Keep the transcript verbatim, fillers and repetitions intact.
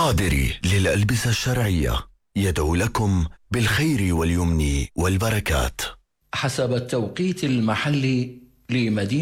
قادري للألبسة الشرعية يدعو لكم بالخير واليمن والبركات. حسب التوقيت المحلي لمدينة